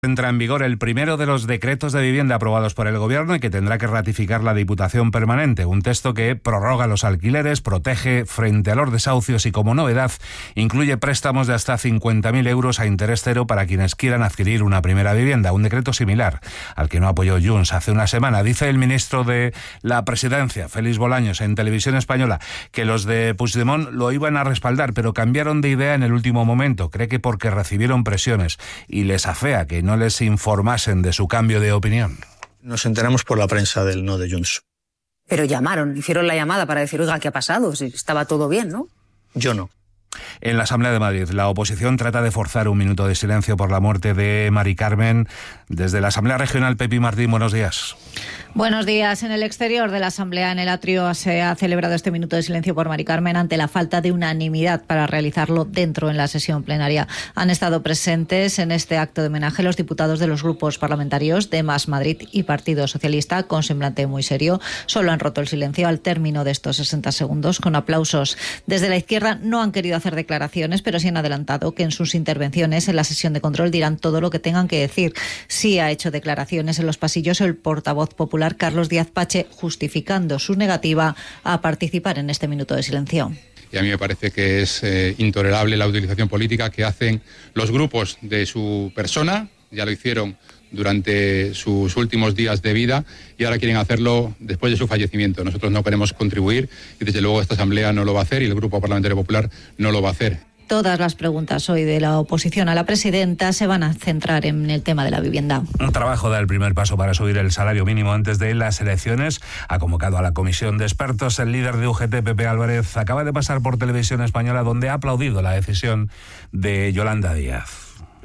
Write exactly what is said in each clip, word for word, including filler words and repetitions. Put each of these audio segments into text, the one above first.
Entra en vigor el primero de los decretos de vivienda aprobados por el Gobierno y que tendrá que ratificar la Diputación Permanente. Un texto que prorroga los alquileres, protege frente a los desahucios y, como novedad, incluye préstamos de hasta cincuenta mil euros a interés cero para quienes quieran adquirir una primera vivienda. Un decreto similar al que no apoyó Junts hace una semana. Dice el ministro de la Presidencia, Félix Bolaños, en Televisión Española, que los de Puigdemont lo iban a respaldar, pero cambiaron de idea en el último momento. Cree que porque recibieron presiones y les afea que no no les informasen de su cambio de opinión. Nos enteramos por la prensa del no de Junts. Pero llamaron, hicieron la llamada para decir, oiga, ¿qué ha pasado? Si estaba todo bien, ¿no? Yo no. En la Asamblea de Madrid, la oposición trata de forzar un minuto de silencio por la muerte de Mari Carmen. Desde la Asamblea Regional, Pepi Martín, buenos días. Buenos días. En el exterior de la Asamblea, en el atrio, se ha celebrado este minuto de silencio por Mari Carmen ante la falta de unanimidad para realizarlo dentro en la sesión plenaria. Han estado presentes en este acto de homenaje los diputados de los grupos parlamentarios de Más Madrid y Partido Socialista, con semblante muy serio. Solo han roto el silencio al término de estos sesenta segundos con aplausos. Desde la izquierda no han querido hacer declaraciones, pero sí han adelantado que en sus intervenciones en la sesión de control dirán todo lo que tengan que decir. Sí ha hecho declaraciones en los pasillos el portavoz popular Carlos Díaz Pache, justificando su negativa a participar en este minuto de silencio. Y a mí me parece que es eh, intolerable la utilización política que hacen los grupos de su persona. Ya lo hicieron durante sus últimos días de vida y ahora quieren hacerlo después de su fallecimiento. Nosotros no queremos contribuir y desde luego esta Asamblea no lo va a hacer y el Grupo Parlamentario Popular no lo va a hacer. Todas las preguntas hoy de la oposición a la presidenta se van a centrar en el tema de la vivienda. Un trabajo da el primer paso para subir el salario mínimo antes de las elecciones. Ha convocado a la comisión de expertos. El líder de U G T, Pepe Álvarez, acaba de pasar por Televisión Española, donde ha aplaudido la decisión de Yolanda Díaz.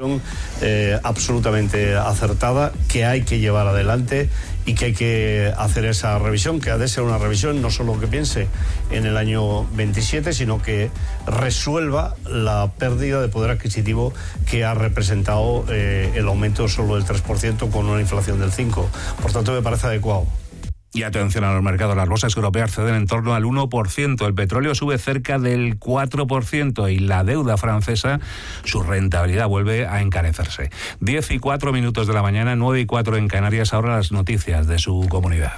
Eh, absolutamente acertada, que hay que llevar adelante y que hay que hacer esa revisión, que ha de ser una revisión no solo que piense en el año veintisiete, sino que resuelva la pérdida de poder adquisitivo que ha representado eh, el aumento solo del tres por ciento con una inflación del cinco por ciento. Por tanto, me parece adecuado. Y atención a los mercados, las bolsas europeas ceden en torno al uno por ciento, el petróleo sube cerca del cuatro por ciento y la deuda francesa, su rentabilidad vuelve a encarecerse. diez y cuatro minutos de la mañana, nueve y cuatro en Canarias, ahora las noticias de su comunidad.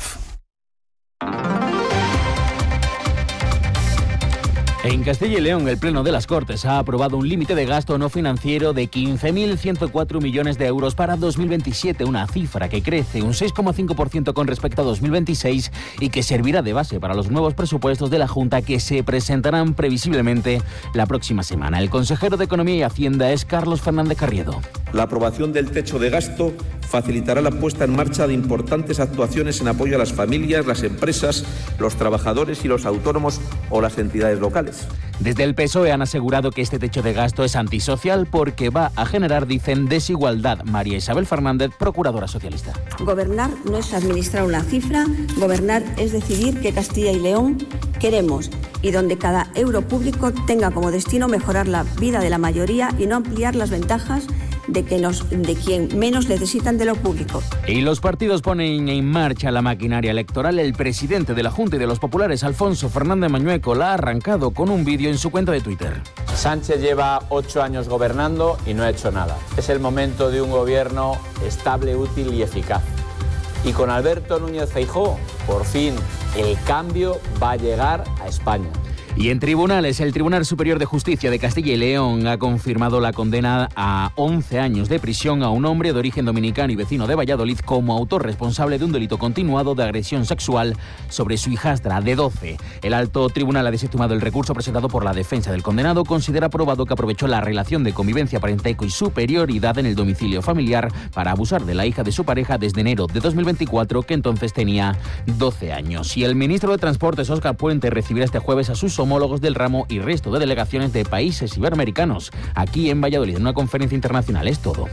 En Castilla y León, el Pleno de las Cortes ha aprobado un límite de gasto no financiero de quince mil ciento cuatro millones de euros para dos mil veintisiete, una cifra que crece un seis coma cinco por ciento con respecto a dos mil veintiséis y que servirá de base para los nuevos presupuestos de la Junta que se presentarán previsiblemente la próxima semana. El consejero de Economía y Hacienda es Carlos Fernández Carriedo. La aprobación del techo de gasto facilitará la puesta en marcha de importantes actuaciones en apoyo a las familias, las empresas, los trabajadores y los autónomos o las entidades locales. Desde el P S O E han asegurado que este techo de gasto es antisocial porque va a generar, dicen, desigualdad. María Isabel Fernández, procuradora socialista. Gobernar no es administrar una cifra, gobernar es decidir que Castilla y León queremos y donde cada euro público tenga como destino mejorar la vida de la mayoría y no ampliar las ventajas de, que nos, de quien menos necesitan de lo público. Y los partidos ponen en marcha la maquinaria electoral. El presidente de la Junta y de los Populares, Alfonso Fernández Mañueco, la ha arrancado con un vídeo en su cuenta de Twitter. Sánchez lleva ocho años gobernando y no ha hecho nada. Es el momento de un gobierno estable, útil y eficaz. Y con Alberto Núñez Feijóo, por fin, el cambio va a llegar a España. Y en tribunales, el Tribunal Superior de Justicia de Castilla y León ha confirmado la condena a once años de prisión a un hombre de origen dominicano y vecino de Valladolid como autor responsable de un delito continuado de agresión sexual sobre su hijastra de doce. El alto tribunal ha desestimado el recurso presentado por la defensa del condenado. Considera probado que aprovechó la relación de convivencia parentesco y superioridad en el domicilio familiar para abusar de la hija de su pareja desde enero de dos mil veinticuatro, que entonces tenía doce años. Y el ministro de Transportes, Óscar Puente, recibirá este jueves a sus homólogos del ramo y resto de delegaciones de países iberoamericanos aquí en Valladolid, en una conferencia internacional. Es todo.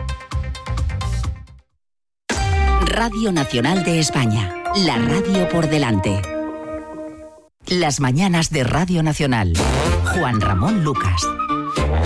Radio Nacional de España, la radio por delante. Las mañanas de Radio Nacional. Juan Ramón Lucas.